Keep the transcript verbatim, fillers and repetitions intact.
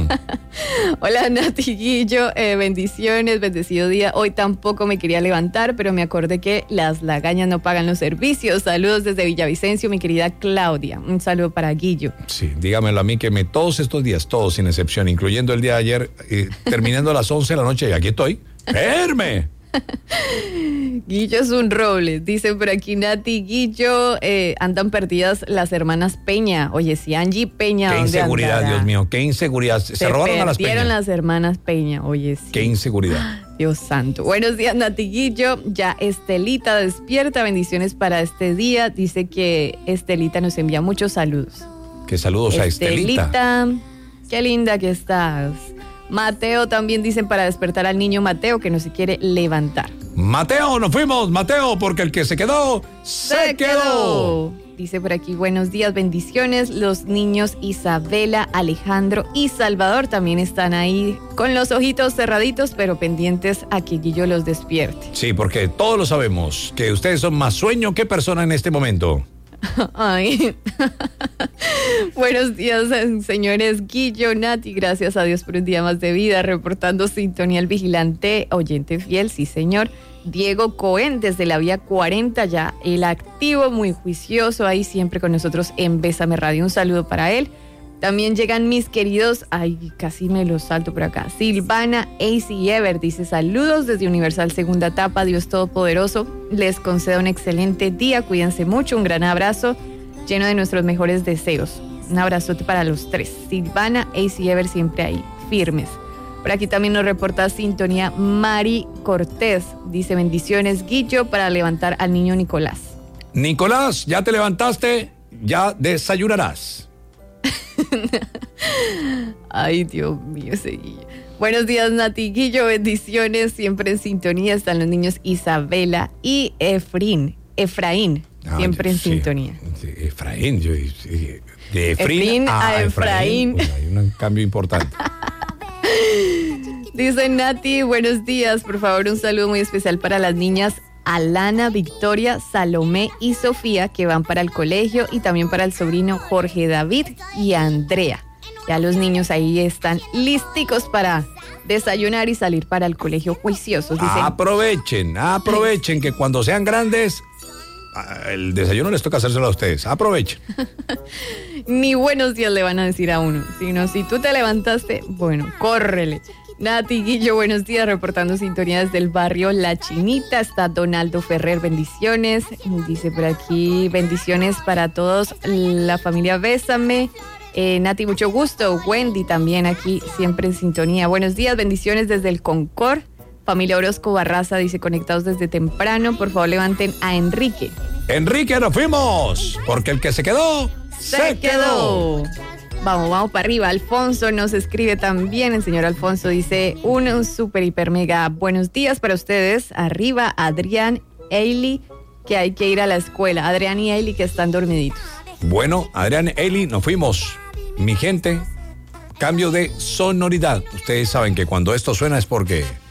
Hola, Nati Guillo, eh, bendiciones, bendecido día. Hoy tampoco me quería levantar, pero me acordé que las lagañas no pagan los servicios. Saludos desde Villavicencio, mi querida Claudia. Un saludo para Guillo. Sí, dígamelo a mí que me todos estos días, todos sin excepción, incluyendo el día de ayer, eh, terminando a las once de la noche, y aquí estoy. ¡Verme! Guillo es un roble, dice por aquí Nati Guillo, eh, andan perdidas las hermanas Peña. Oye, si Angie Peña, qué ¿dónde inseguridad, andará? Dios mío, qué inseguridad. Se, se robaron a las Peña. Perdieron las hermanas Peña, oye, sí. Qué inseguridad. Dios santo. Buenos días, Nati Guillo. Ya Estelita despierta, bendiciones para este día. Dice que Estelita nos envía muchos saludos. Que saludos a Estelita. Estelita, qué linda que estás. Mateo también dicen para despertar al niño Mateo que no se quiere levantar. Mateo, nos fuimos, Mateo, porque el que se quedó, se, se quedó. quedó. Dice por aquí, buenos días, bendiciones. Los niños Isabela, Alejandro y Salvador también están ahí con los ojitos cerraditos, pero pendientes a que Guillo los despierte. Sí, porque todos lo sabemos, que ustedes son más sueño que persona en este momento. Ay. Buenos días, señores Guillo, Nati, gracias a Dios por un día más de vida, reportando sintonía el vigilante, oyente fiel, sí señor, Diego Cohen desde la vía cuarenta, ya el activo, muy juicioso, ahí siempre con nosotros en Bésame Radio, un saludo para él. También llegan mis queridos, ay, casi me los salto por acá, Silvana, Ace y Ever, dice saludos desde Universal Segunda Etapa, Dios Todopoderoso, les conceda un excelente día, cuídense mucho, un gran abrazo, lleno de nuestros mejores deseos. Un abrazote para los tres, Silvana, Ace y Ever siempre ahí, firmes. Por aquí también nos reporta sintonía Mari Cortés, dice bendiciones Guillo para levantar al niño Nicolás. Nicolás, ya te levantaste, ya desayunarás. Ay, Dios mío, ese Guillo. Buenos días, Nati Guillo, bendiciones, siempre en sintonía están los niños Isabela y Efrín, Efraín, ah, siempre en sí, sintonía. Sí, Efraín, yo, de Efrín, Efrín a, a Efraín. Efraín. Pues hay un cambio importante. Dice Nati, buenos días, por favor, un saludo muy especial para las niñas Alana, Victoria, Salomé y Sofía, que van para el colegio, y también para el sobrino Jorge David y Andrea. Ya los niños ahí están listicos para desayunar y salir para el colegio juiciosos. Dicen, aprovechen, aprovechen que cuando sean grandes, el desayuno les toca hacérselo a ustedes. Aprovechen. Ni buenos días le van a decir a uno, sino si tú te levantaste, bueno, córrele. Nati Guillo, buenos días, reportando sintonía desde el barrio La Chinita. Está Donaldo Ferrer, bendiciones. Dice por aquí, bendiciones para todos, la familia Bésame. Eh, Nati, mucho gusto. Wendy también aquí, siempre en sintonía. Buenos días, bendiciones desde el Concord. Familia Orozco Barraza dice, conectados desde temprano. Por favor, levanten a Enrique. Enrique, nos fuimos, porque el que se quedó, se, se quedó. quedó. Vamos, vamos para arriba. Alfonso nos escribe también. El señor Alfonso dice, un, un super, hiper, mega buenos días para ustedes. Arriba, Adrián, Eili, que hay que ir a la escuela. Adrián y Eili que están dormiditos. Bueno, Adrián, Eili, nos fuimos. Mi gente, cambio de sonoridad. Ustedes saben que cuando esto suena es porque